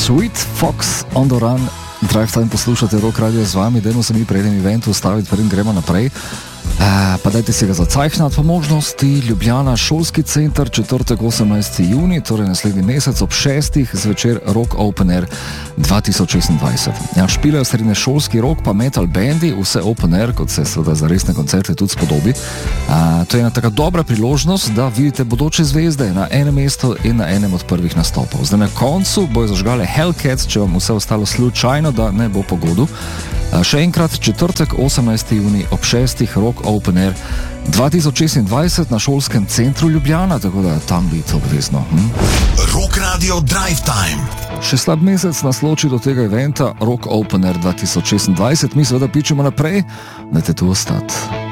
Sweet Fox on the Run, Drive Time poslušate, Rock Radio z vami, dajmo se mi preden eventu ustaviti, preden gremo naprej. Pa dajte si ga zacajhnati po možnosti. Ljubljana, šolski center, četrtek 18. juni, torej naslednji mesec ob 6. zvečer Rock Open Air 2026. Ja, špilajo srednje šolski rock pa metal bandi, vse Open Air, kot se seveda za resne koncerte tudi spodobi. To je ena taka dobra priložnost, da vidite bodoče zvezde na enem mestu in na enem od prvih nastopov. Zdaj na koncu bojo zažgale Hellcats, če vam vse ostalo slučajno, da ne bo pogodu. Še enkrat, četrtek 18. juni ob 6. Rock Open Air 2026 na šolskem centru Ljubljana, tako da tam biti obvezno. Rock Radio Drive Time. Še slab mesec nas loči do tega eventa Rock Open Air 2026, mi seveda pičemo naprej, da te tu ostati.